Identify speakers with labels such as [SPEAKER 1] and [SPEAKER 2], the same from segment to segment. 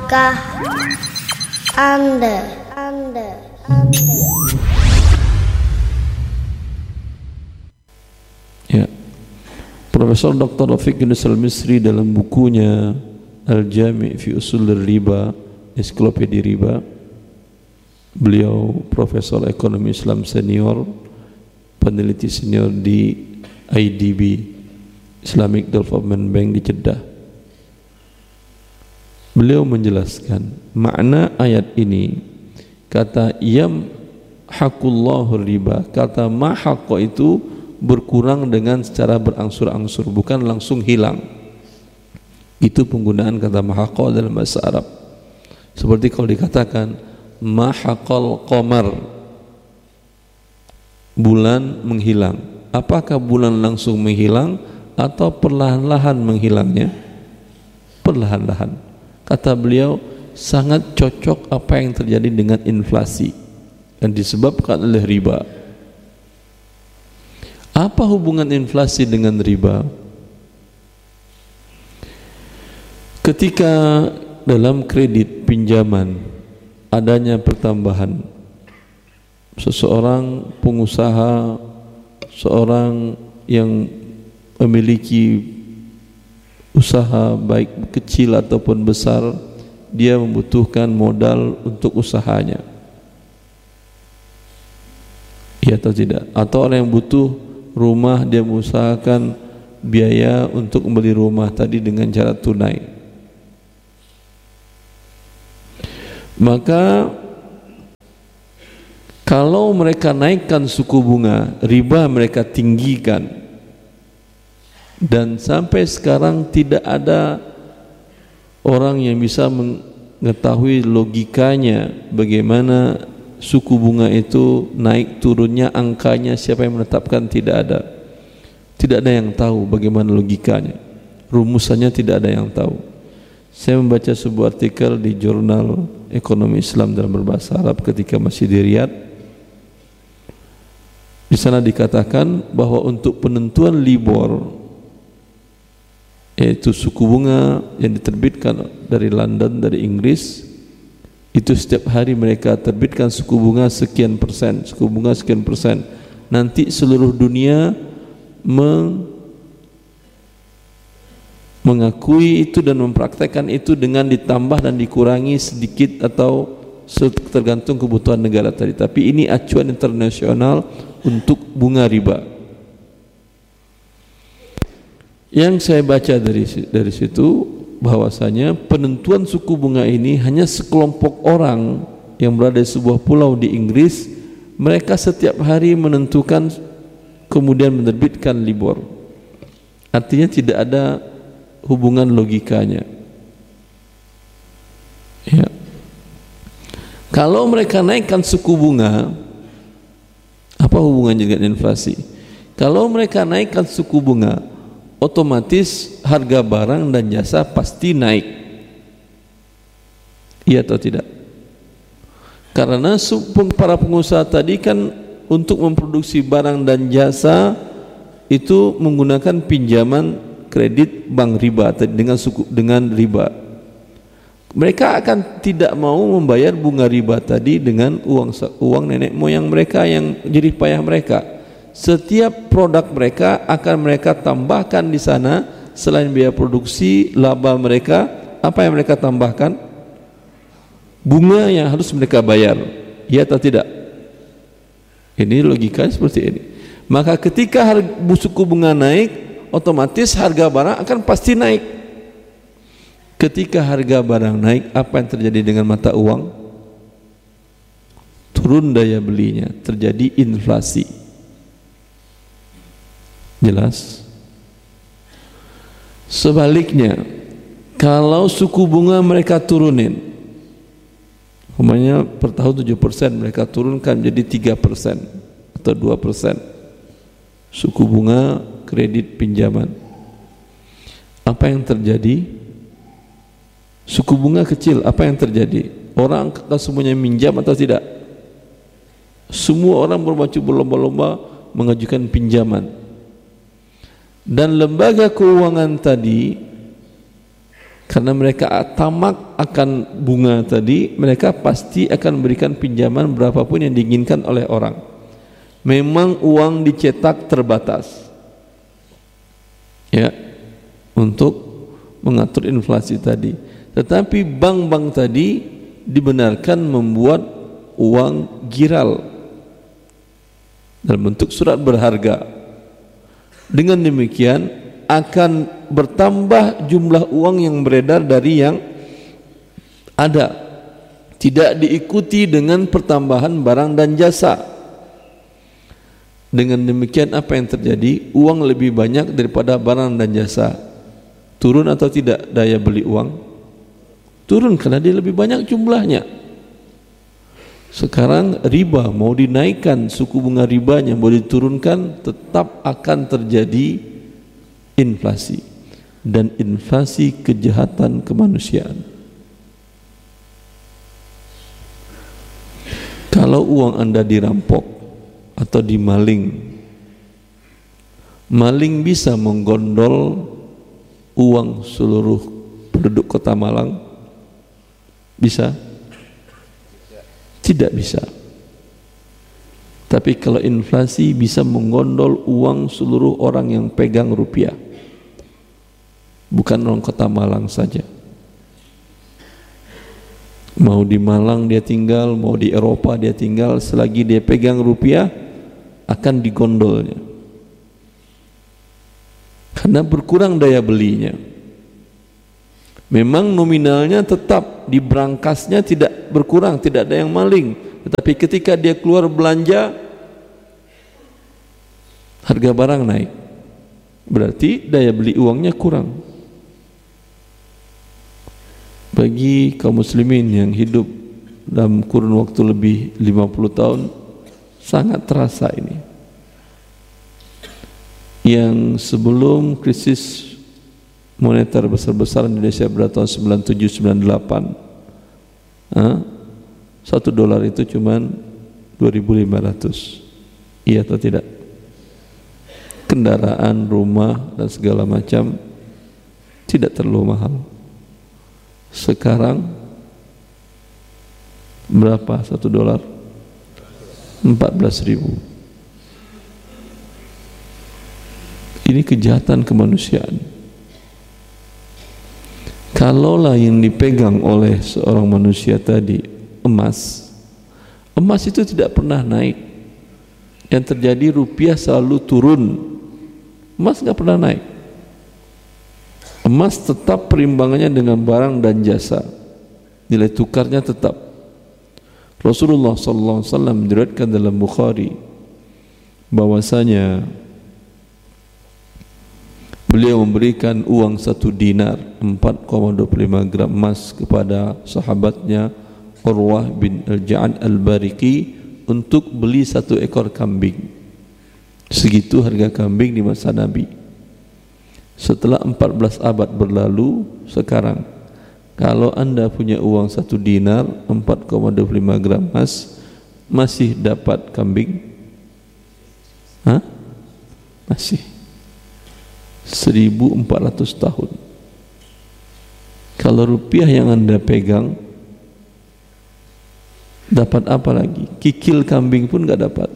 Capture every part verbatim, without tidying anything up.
[SPEAKER 1] Tahukah Anda, Anda, Anda.
[SPEAKER 2] Ya. Profesor Doktor Rafiq Yunus Al-Misri dalam bukunya Al-Jami' fi Usul Riba, Ensiklopedia Riba, beliau Profesor Ekonomi Islam Senior, peneliti senior di I D B, Islamic Development Bank di Jeddah. Beliau menjelaskan makna ayat ini. Kata yam hakullahu riba, kata mahaqqa itu berkurang dengan secara berangsur-angsur, bukan langsung hilang. Itu penggunaan kata mahaqqa dalam bahasa Arab. Seperti kalau dikatakan mahaqal qamar, bulan menghilang. Apakah bulan langsung menghilang atau perlahan-lahan menghilangnya? Perlahan-lahan. Kata beliau, sangat cocok apa yang terjadi dengan inflasi yang disebabkan oleh riba. Apa hubungan inflasi dengan riba? Ketika dalam kredit pinjaman adanya pertambahan, seseorang pengusaha, seorang yang memiliki usaha baik kecil ataupun besar, dia membutuhkan modal untuk usahanya, iya atau tidak? Atau orang yang butuh rumah, dia mengusahakan biaya untuk membeli rumah tadi dengan cara tunai. Maka kalau mereka naikkan suku bunga, riba mereka tinggikan, dan sampai sekarang tidak ada orang yang bisa mengetahui logikanya bagaimana suku bunga itu naik turunnya, angkanya siapa yang menetapkan, tidak ada. Tidak ada yang tahu bagaimana logikanya, rumusannya tidak ada yang tahu. Saya membaca sebuah artikel di jurnal Ekonomi Islam dalam berbahasa Arab ketika masih di Riyadh. Di sana dikatakan bahwa untuk penentuan LIBOR, yaitu suku bunga yang diterbitkan dari London, dari Inggris, itu setiap hari mereka terbitkan suku bunga sekian persen, suku bunga sekian persen. Nanti seluruh dunia meng mengakui itu dan mempraktekkan itu dengan ditambah dan dikurangi sedikit atau tergantung kebutuhan negara tadi. Tapi ini acuan internasional untuk bunga riba. Yang saya baca dari dari situ bahwasanya penentuan suku bunga ini hanya sekelompok orang yang berada di sebuah pulau di Inggris. Mereka setiap hari menentukan kemudian menerbitkan LIBOR. Artinya tidak ada hubungan logikanya. Ya. Kalau mereka naikkan suku bunga, apa hubungannya dengan inflasi? Kalau mereka naikkan suku bunga, otomatis harga barang dan jasa pasti naik, iya atau tidak? Karena para pengusaha tadi kan untuk memproduksi barang dan jasa itu menggunakan pinjaman kredit bank riba dengan suku dengan riba. Mereka akan tidak mau membayar bunga riba tadi dengan uang uang nenek moyang mereka yang jerih payah mereka. Setiap produk mereka akan mereka tambahkan di sana, selain biaya produksi, laba mereka, apa yang mereka tambahkan? Bunga yang harus mereka bayar, ya atau tidak? Ini logikanya seperti ini. Maka ketika harga suku bunga naik, otomatis harga barang akan pasti naik. Ketika harga barang naik, apa yang terjadi dengan mata uang? Turun daya belinya, terjadi inflasi. Jelas? Sebaliknya, kalau suku bunga mereka turunin, umpamanya per tahun tujuh persen, mereka turunkan jadi tiga persen atau dua persen suku bunga kredit pinjaman. Apa yang terjadi? Suku bunga kecil, apa yang terjadi? Orang akan semuanya minjam atau tidak? Semua orang bermaju berlomba-lomba mengajukan pinjaman. Dan lembaga keuangan tadi Karena mereka tamak akan bunga tadi, mereka pasti akan memberikan pinjaman berapapun yang diinginkan oleh orang. Memang uang dicetak terbatas, ya, untuk mengatur inflasi tadi. Tetapi bank-bank tadi dibenarkan membuat uang giral dalam bentuk surat berharga. Dengan demikian akan bertambah jumlah uang yang beredar dari yang ada, tidak diikuti dengan pertambahan barang dan jasa. Dengan demikian apa yang terjadi? Uang lebih banyak daripada barang dan jasa. Turun atau tidak daya beli uang? Turun karena dia lebih banyak jumlahnya. Sekarang riba mau dinaikkan, suku bunga ribanya mau diturunkan, tetap akan terjadi inflasi, dan inflasi kejahatan kemanusiaan. Kalau uang Anda dirampok atau dimaling, maling bisa menggondol uang seluruh penduduk Kota Malang? Bisa? Tidak bisa. Tapi kalau inflasi bisa menggondol uang seluruh orang yang pegang rupiah, bukan orang Kota Malang saja. Mau di Malang dia tinggal, mau di Eropa dia tinggal, selagi dia pegang rupiah akan digondolnya, karena berkurang daya belinya. Memang nominalnya tetap, di brankasnya tidak berkurang, tidak ada yang maling, tetapi ketika dia keluar belanja, harga barang naik, berarti daya beli uangnya kurang. Bagi kaum muslimin yang hidup dalam kurun waktu lebih lima puluh tahun, sangat terasa ini. Yang sebelum krisis moneter besar-besaran di Indonesia pada tahun sembilan puluh tujuh sembilan puluh delapan, ah, satu dolar itu cuma dua ribu lima ratus. Iya atau tidak? Kendaraan, rumah dan segala macam tidak terlalu mahal. Sekarang berapa satu dolar? empat belas ribu. Ini kejahatan kemanusiaan. Kalaulah yang dipegang oleh seorang manusia tadi emas, emas itu tidak pernah naik. Yang terjadi rupiah selalu turun, emas nggak pernah naik. Emas tetap perimbangannya dengan barang dan jasa, nilai tukarnya tetap. Rasulullah sallallahu alaihi wasallam diriwayatkan dalam Bukhari bahwasanya beliau memberikan uang satu dinar, empat koma dua puluh lima gram emas kepada sahabatnya Urwah bin Al-Ja'ad Al-Bariqi untuk beli satu ekor kambing. Segitu harga kambing di masa Nabi. Setelah empat belas abad berlalu, sekarang kalau Anda punya uang satu dinar, empat koma dua puluh lima gram emas, masih dapat kambing? Hah? Masih. seribu empat ratus tahun. Kalau rupiah yang Anda pegang, dapat apa lagi? Kikil kambing pun gak dapat.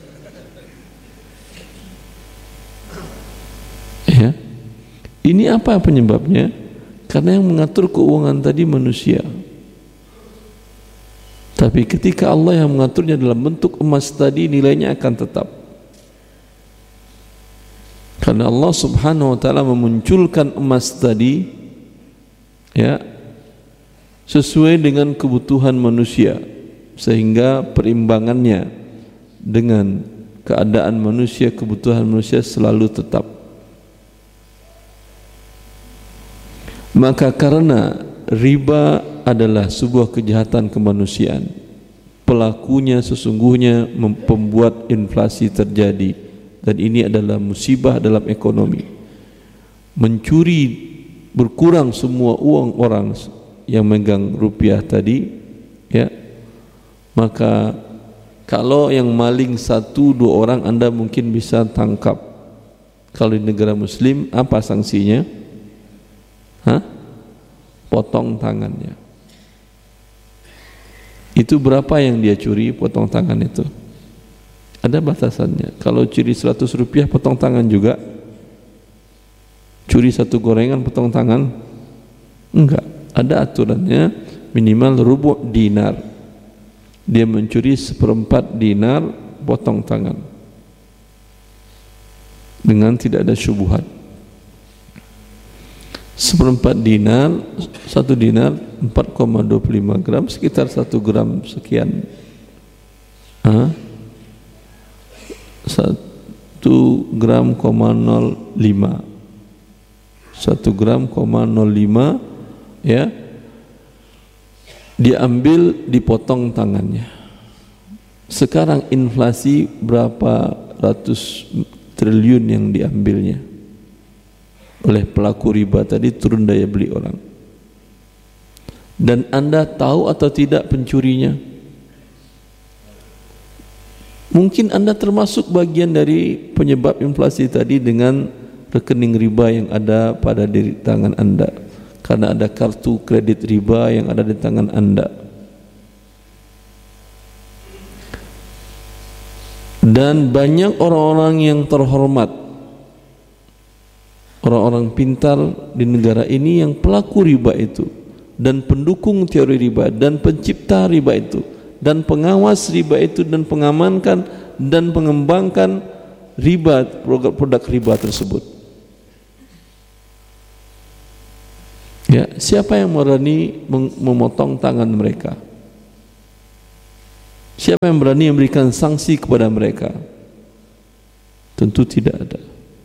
[SPEAKER 2] Ya. Ini apa penyebabnya? Karena yang mengatur keuangan tadi manusia. Tapi ketika Allah yang mengaturnya dalam bentuk emas tadi, nilainya akan tetap. Karena Allah subhanahu wa ta'ala memunculkan emas tadi, ya, sesuai dengan kebutuhan manusia, sehingga perimbangannya dengan keadaan manusia, kebutuhan manusia selalu tetap. Maka karena riba adalah sebuah kejahatan kemanusiaan, pelakunya sesungguhnya membuat inflasi terjadi, dan ini adalah musibah dalam ekonomi. Mencuri, berkurang semua uang orang yang megang rupiah tadi, ya, maka kalau yang maling satu dua orang Anda mungkin bisa tangkap. Kalau di negara Muslim apa sanksinya? Hah? potong tangannya. Itu berapa yang dia curi, potong tangan itu? Ada batasannya. Kalau curi seratus rupiah, potong tangan juga. Curi satu gorengan, potong tangan? Enggak. Ada aturannya, minimal rubu' dinar. Dia mencuri seperempat dinar, potong tangan. Dengan tidak ada syubhat. Seperempat dinar, satu dinar empat koma dua puluh lima gram, sekitar satu gram sekian. Hah? Satu gram koma nol lima, satu gram koma nol lima, ya, diambil, dipotong tangannya. Sekarang inflasi berapa ratus triliun yang diambilnya oleh pelaku riba tadi, turun daya beli orang. Dan Anda tahu atau tidak pencurinya? Mungkin Anda termasuk bagian dari penyebab inflasi tadi dengan rekening riba yang ada pada diri tangan Anda, karena ada kartu kredit riba yang ada di tangan Anda. Dan banyak orang-orang yang terhormat, orang-orang pintar di negara ini yang pelaku riba itu, dan pendukung teori riba, dan pencipta riba itu, dan pengawas riba itu, dan pengamankan dan pengembangkan riba, produk-produk riba tersebut. Ya, siapa yang berani memotong tangan mereka? Siapa yang berani memberikan sanksi kepada mereka? Tentu tidak ada.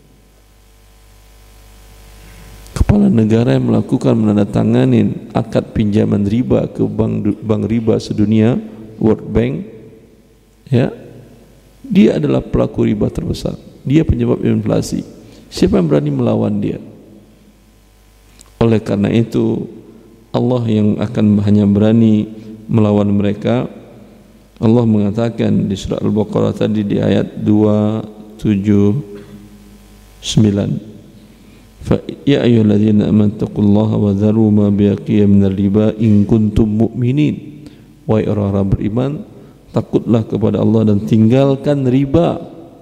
[SPEAKER 2] Kepala negara yang melakukan menandatangani akad pinjaman riba ke bank, bank riba sedunia, World Bank, ya, dia adalah pelaku riba terbesar. Dia penyebab inflasi. Siapa yang berani melawan dia? Oleh karena itu, Allah yang akan hanya berani melawan mereka. Allah mengatakan di surah Al-Baqarah tadi di ayat dua tujuh sembilan, fa ya ayyuhalladzina amanu taqullaha wa dharu ma baqiya minar riba in kuntum mu'minin. Wahai orang-orang beriman, takutlah kepada Allah dan tinggalkan riba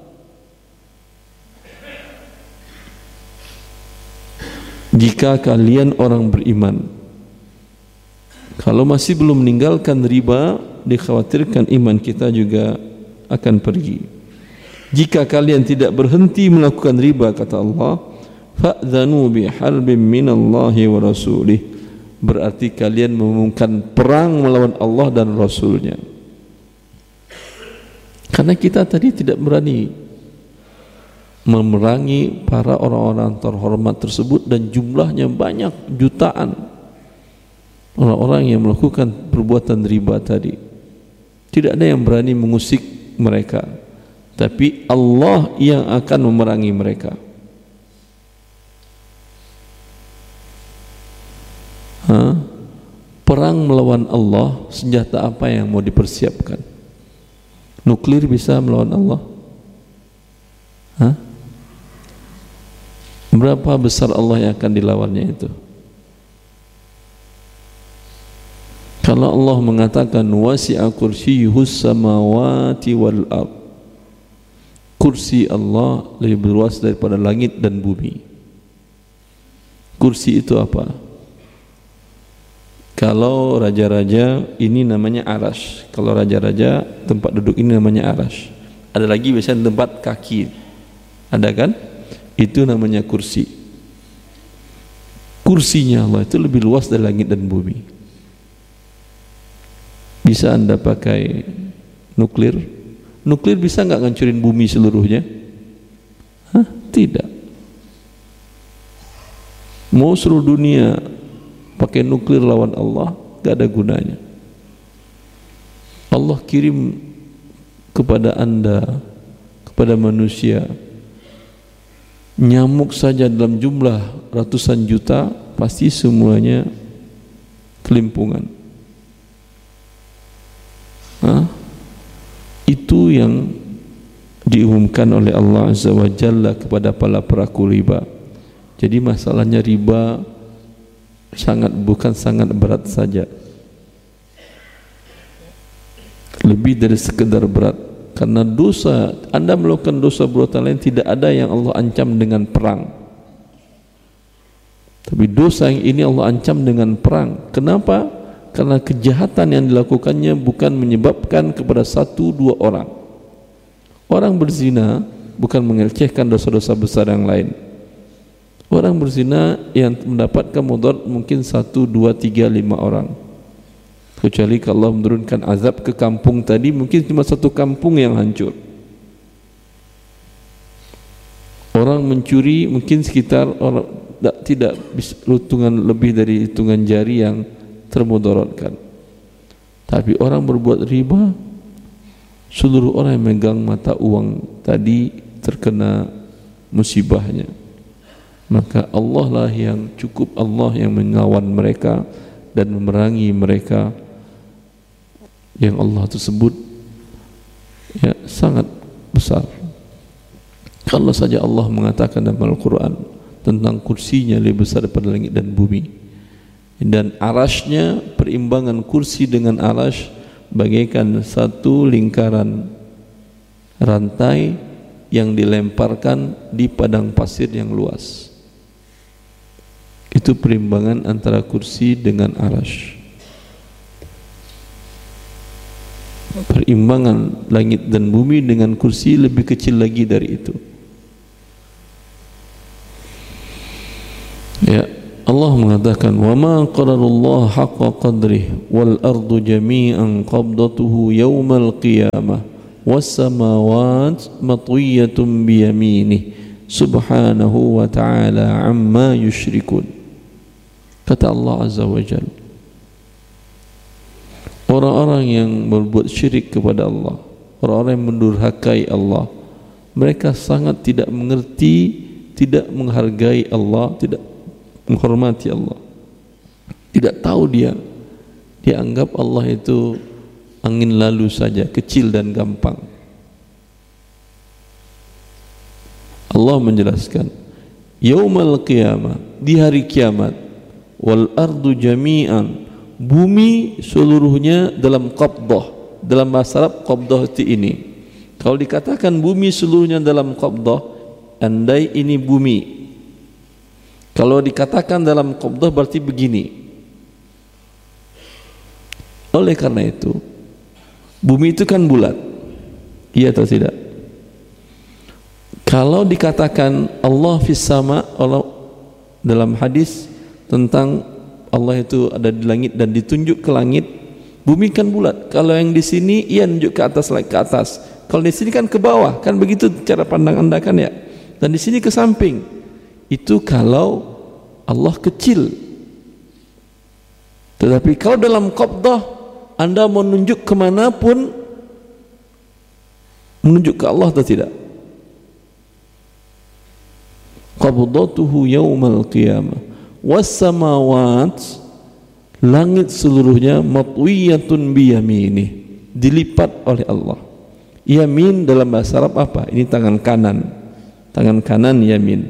[SPEAKER 2] jika kalian orang beriman. Kalau masih belum meninggalkan riba, dikhawatirkan iman kita juga akan pergi. Jika kalian tidak berhenti melakukan riba, kata Allah, fa'dhanu biharbin minallahi wa rasulih, berarti kalian mengumumkan perang melawan Allah dan Rasulnya. Karena kita tadi tidak berani memerangi para orang-orang terhormat tersebut, dan jumlahnya banyak, jutaan orang-orang yang melakukan perbuatan riba tadi. Tidak ada yang berani mengusik mereka, tapi Allah yang akan memerangi mereka. Hah? Perang melawan Allah, senjata apa yang mau dipersiapkan? Nuklir bisa melawan Allah? Hah? Berapa besar Allah yang akan dilawannya itu? Kalau Allah mengatakan wasi'a kursiyyuhus samawati wal ard, kursi Allah lebih luas daripada langit dan bumi. Kursi itu apa? Kalau raja-raja ini namanya arash. Kalau raja-raja tempat duduk ini namanya arash. Ada lagi biasanya tempat kaki, ada kan? Itu namanya kursi. Kursinya Allah itu lebih luas dari langit dan bumi. Bisa Anda pakai nuklir? Nuklir bisa nggak ngancurin bumi seluruhnya? Hah? Tidak. Mau seluruh dunia pakai nuklir lawan Allah, nggak ada gunanya. Allah kirim kepada Anda, kepada manusia, nyamuk saja dalam jumlah ratusan juta, pasti semuanya kelimpungan. Hah? Itu yang diumumkan oleh Allah Azza wa Jalla kepada para pelaku riba. Jadi masalahnya riba sangat bukan sangat berat saja, lebih dari sekedar berat. Karena dosa, Anda melakukan dosa perbuatan lain, tidak ada yang Allah ancam dengan perang, tapi dosa yang ini Allah ancam dengan perang. Kenapa? Karena kejahatan yang dilakukannya bukan menyebabkan kepada satu dua orang. Orang berzina bukan mengelecehkan dosa-dosa besar yang lain. Orang berzina yang mendapatkan mudarat mungkin satu, dua, tiga, lima orang. Kecuali kalau Allah menurunkan azab ke kampung tadi, mungkin cuma satu kampung yang hancur. Orang mencuri mungkin sekitar orang tidak bisa hitungan lebih dari hitungan jari yang termudaratkan. Tapi orang berbuat riba, seluruh orang yang megang mata uang tadi terkena musibahnya. Maka Allah lah yang cukup, Allah yang melawan mereka dan memerangi mereka, yang Allah tersebut ya sangat besar. Kalau saja Allah mengatakan dalam Al-Quran tentang kursinya lebih besar daripada langit dan bumi, dan arasnya, perimbangan kursi dengan aras bagaikan satu lingkaran rantai yang dilemparkan di padang pasir yang luas. Itu perimbangan antara kursi dengan aras. Perimbangan langit dan bumi dengan kursi lebih kecil lagi dari itu. Ya, Allah mengatakan, "Wa ma qadarullah haqqa qadrih wal ardu jami'an qabdatuhu yawmal qiyamah was samawati matwiyatun bi yaminih subhanahu wa ta'ala amma yusyrikun." Kata Allah Azza wa Jalla, orang-orang yang berbuat syirik kepada Allah, orang-orang yang mendurhakai Allah, mereka sangat tidak mengerti, tidak menghargai Allah, tidak menghormati Allah, tidak tahu dia, dia anggap Allah itu angin lalu saja, kecil dan gampang. Allah menjelaskan, yaumal qiyamah, di hari kiamat, wal ardu jami'an, bumi seluruhnya dalam qabdah. Dalam bahasa Arab qabdah itu ini, kalau dikatakan bumi seluruhnya dalam qabdah, andai ini bumi, kalau dikatakan dalam qabdah berarti begini. Oleh karena itu, bumi itu kan bulat, iya atau tidak? Kalau dikatakan Allah fis sama, Allah dalam hadis tentang Allah itu ada di langit dan ditunjuk ke langit, bumi kan bulat. Kalau yang di sini ia nunjuk ke atas, lagi ke atas. Kalau di sini kan ke bawah, kan begitu cara pandang Anda kan ya. Dan di sini ke samping. Itu kalau Allah kecil. Tetapi kalau dalam qabdah, Anda mau nunjuk kemanapun, menunjuk ke Allah atau tidak? Qabdatuhu yaumal qiyamah wassamawat, langit seluruhnya, matwiyatun biyaminih, dilipat oleh Allah. Yamin dalam bahasa Arab apa? Ini tangan kanan, tangan kanan yamin.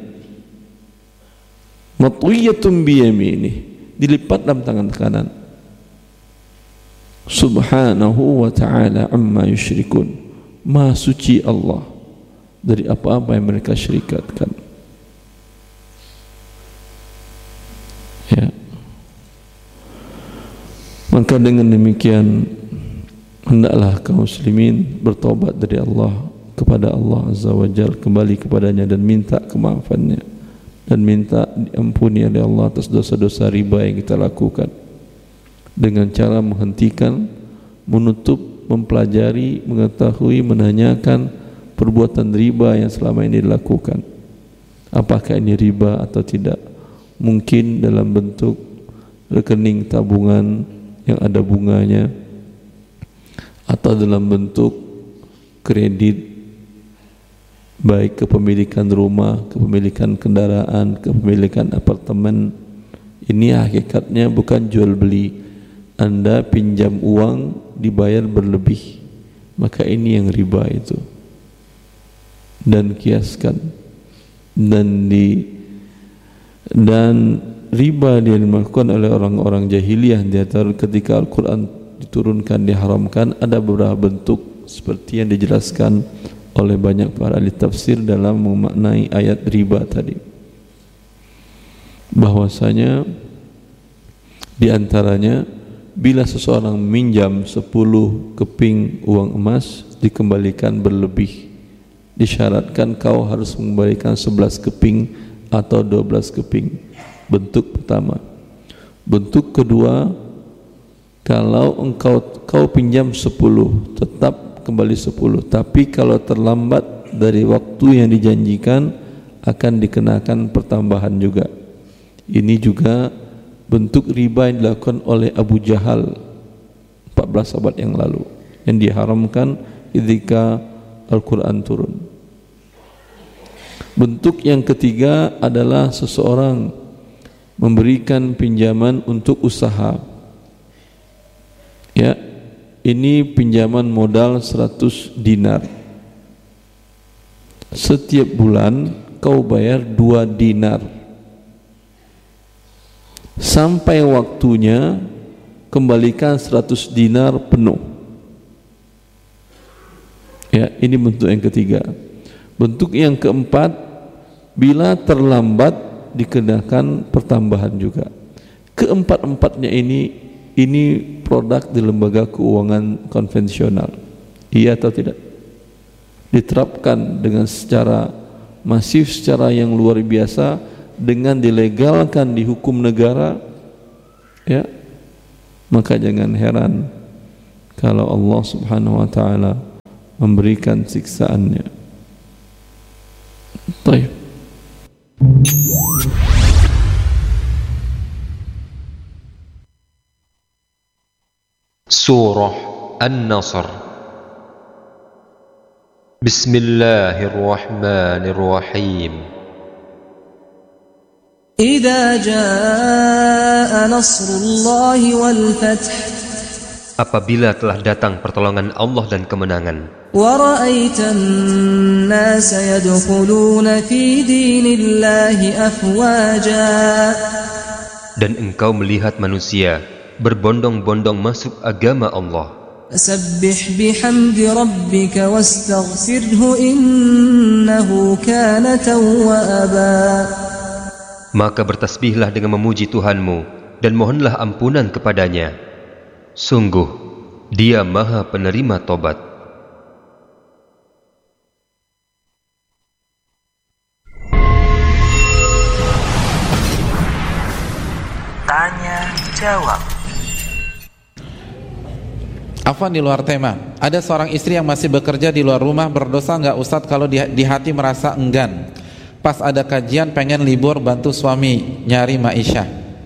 [SPEAKER 2] Matwiyatun biyaminih, dilipat dalam tangan kanan. Subhanahu wa ta'ala amma yusyrikun, maha suci Allah dari apa-apa yang mereka syirikatkan. Ya. Maka dengan demikian hendaklah kaum muslimin bertobat dari Allah kepada Allah Azza wa Jalla, kembali kepadanya dan minta kemaafannya dan minta diampuni oleh Allah atas dosa-dosa riba yang kita lakukan, dengan cara menghentikan, menutup, mempelajari, mengetahui, menanyakan perbuatan riba yang selama ini dilakukan. Apakah ini riba atau tidak? Mungkin dalam bentuk rekening tabungan yang ada bunganya, atau dalam bentuk kredit, baik kepemilikan rumah, kepemilikan kendaraan, kepemilikan apartemen. Ini hakikatnya bukan jual beli. Anda pinjam uang dibayar berlebih, maka ini yang riba itu. Dan kiaskan dan di dan riba yang dilakukan oleh orang-orang jahiliyah di antara ketika Al-Quran diturunkan diharamkan ada beberapa bentuk seperti yang dijelaskan oleh banyak para ahli tafsir dalam memaknai ayat riba tadi, bahwasanya di antaranya bila seseorang minjam sepuluh keping uang emas dikembalikan berlebih, disyaratkan kau harus mengembalikan sebelas keping atau dua belas keping. Bentuk pertama. Bentuk kedua, kalau engkau kau pinjam sepuluh, tetap kembali sepuluh, tapi kalau terlambat dari waktu yang dijanjikan akan dikenakan pertambahan juga. Ini juga bentuk riba yang dilakukan oleh Abu Jahal empat belas abad yang lalu, yang diharamkan ketika Al-Quran turun. Bentuk yang ketiga adalah seseorang memberikan pinjaman untuk usaha. Ya, ini pinjaman modal seratus dinar. Setiap bulan kau bayar dua dinar. Sampai waktunya kembalikan seratus dinar penuh. Ya, ini bentuk yang ketiga. Bentuk yang keempat, bila terlambat dikenakan pertambahan juga. Keempat-empatnya ini ini produk di lembaga keuangan konvensional. Iya atau tidak? Diterapkan dengan secara masif, secara yang luar biasa, dengan dilegalkan di hukum negara, ya, maka jangan heran kalau Allah Subhanahu wa taala memberikan siksaannya. Baik.
[SPEAKER 3] Surah An-Nasr. Bismillahirrahmanirrahim.
[SPEAKER 4] Idza jaa nasrullahi wal fath.
[SPEAKER 3] Apabila telah datang pertolongan Allah dan kemenangan.
[SPEAKER 4] وَرَأَيْتَ النَّاسَ يَدْخُلُونَ فِي دِينِ اللَّهِ أَفْوَاجًا.
[SPEAKER 3] Dan engkau melihat manusia berbondong-bondong masuk agama Allah.
[SPEAKER 4] فَسَبِّحْ بِحَمْدِ رَبِّكَ وَاسْتَغْفِرْهُ إِنَّهُ كَانَ تَوَّابًا.
[SPEAKER 3] Maka bertasbihlah dengan memuji Tuhanmu dan mohonlah ampunan kepadanya. Sungguh, Dia Maha Penerima Tobat.
[SPEAKER 5] Tanya jawab.
[SPEAKER 6] Afwan, di luar tema. Ada seorang istri yang masih bekerja di luar rumah, berdosa nggak Ustadz kalau di, di hati merasa enggan? Pas ada kajian pengen libur bantu suami nyari maisha.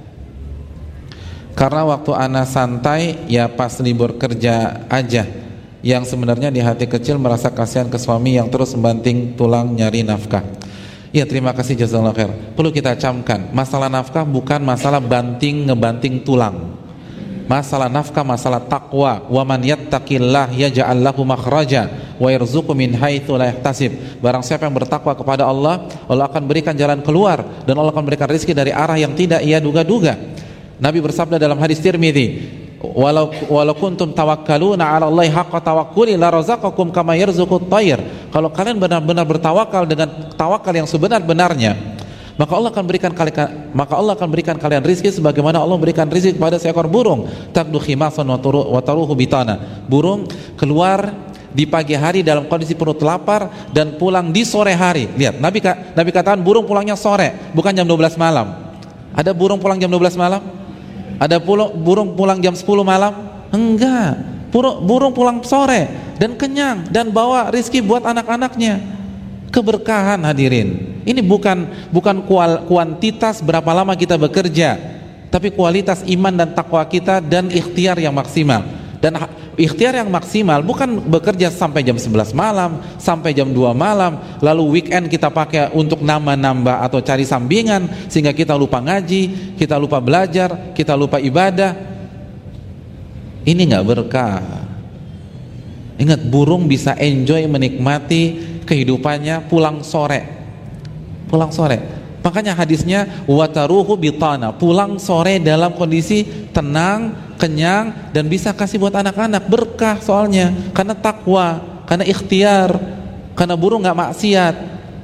[SPEAKER 6] Karena waktu ana santai ya pas libur kerja aja. Yang sebenarnya di hati kecil merasa kasihan ke suami yang terus membanting tulang nyari nafkah. Ya, terima kasih, jazakallahu khair. Perlu kita camkan, masalah nafkah bukan masalah banting ngebanting tulang. Masalah nafkah masalah takwa. Wa man yattaqillah yaj'al lahu makhraja wa yarzuqhu min haitsu la yahtasib. Barang siapa yang bertakwa kepada Allah, Allah akan berikan jalan keluar dan Allah akan berikan rezeki dari arah yang tidak ia duga-duga. Nabi bersabda dalam hadis Tirmidzi, walau walau kuntum tawakkaluna 'ala Allahi haqqa tawakkuli la razaqakum kama yarzuqut thair. Kalau kalian benar-benar bertawakal dengan tawakal yang sebenar-benarnya, maka Allah akan berikan kalian maka Allah akan berikan kalian rezeki sebagaimana Allah berikan rezeki kepada seekor burung. Taqdu khimasan wa taruhu bitana. Burung keluar di pagi hari dalam kondisi perut lapar dan pulang di sore hari. Lihat, Nabi Nabi katakan burung pulangnya sore, bukan jam dua belas malam. Ada burung pulang jam dua belas malam? Ada burung pulang jam sepuluh malam? Enggak. Burung pulang sore dan kenyang dan bawa rizki buat anak-anaknya. Keberkahan, hadirin. Ini bukan bukan kuantitas berapa lama kita bekerja, tapi kualitas iman dan takwa kita dan ikhtiar yang maksimal. Dan ikhtiar yang maksimal bukan bekerja sampai jam sebelas malam, sampai jam dua malam, lalu weekend kita pakai untuk nambah-nambah atau cari sampingan sehingga kita lupa ngaji, kita lupa belajar, kita lupa ibadah. Ini nggak berkah. Ingat, burung bisa enjoy menikmati kehidupannya pulang sore. Pulang sore. Makanya hadisnya wataruhu bitana, pulang sore dalam kondisi tenang, kenyang, dan bisa kasih buat anak-anak, berkah soalnya, karena takwa, karena ikhtiar, karena burung nggak maksiat,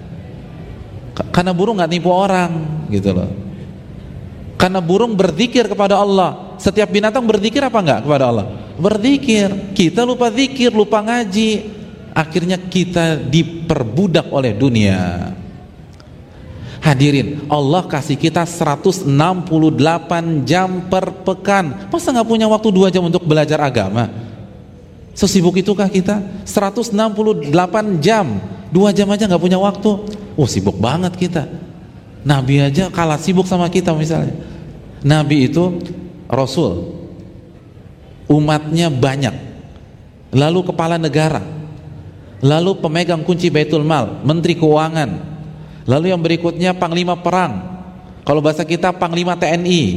[SPEAKER 6] karena burung nggak nipu orang, gitu loh. Karena burung berzikir kepada Allah. Setiap binatang berzikir apa enggak kepada Allah? Berzikir. Kita lupa zikir, lupa ngaji, akhirnya kita diperbudak oleh dunia. Hadirin, Allah kasih kita seratus enam puluh delapan jam per pekan. Masa nggak punya waktu dua jam untuk belajar agama? Sesibuk itukah kita? seratus enam puluh delapan jam, dua jam aja nggak punya waktu. Oh, sibuk banget kita. Nabi aja kalah sibuk sama kita misalnya. Nabi itu Rasul, umatnya banyak, lalu kepala negara, lalu pemegang kunci Baitul Mal, menteri keuangan, lalu yang berikutnya panglima perang, kalau bahasa kita panglima T N I.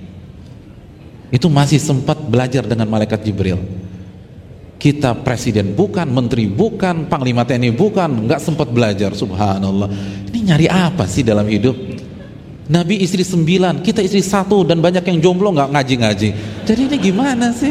[SPEAKER 6] Itu masih sempat belajar dengan malaikat Jibril. Kita presiden bukan, menteri bukan, panglima T N I bukan, nggak sempat belajar. Subhanallah, ini nyari apa sih dalam hidup? Nabi istri sembilan, kita istri satu, dan banyak yang jomblo nggak ngaji-ngaji. Jadi ini gimana sih?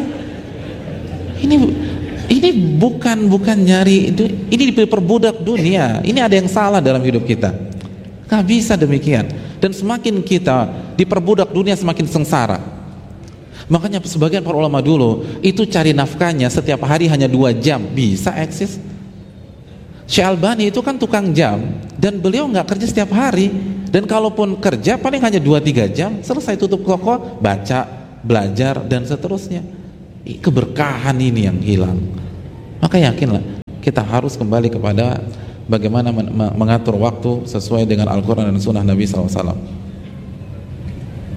[SPEAKER 6] Ini ini bukan bukan nyari, ini diperbudak dunia. Ini ada yang salah dalam hidup kita. Nggak bisa demikian. Dan semakin kita diperbudak dunia, semakin sengsara. Makanya sebagian para ulama dulu itu cari nafkahnya setiap hari hanya dua jam, bisa eksis. Syekh Albani itu kan tukang jam, dan beliau nggak kerja setiap hari. Dan kalaupun kerja paling hanya dua tiga jam, selesai tutup toko, baca, belajar, dan seterusnya. Keberkahan ini yang hilang. Maka yakinlah, kita harus kembali kepada bagaimana mengatur waktu sesuai dengan Al-Quran dan Sunnah Nabi shallallahu alaihi wasallam.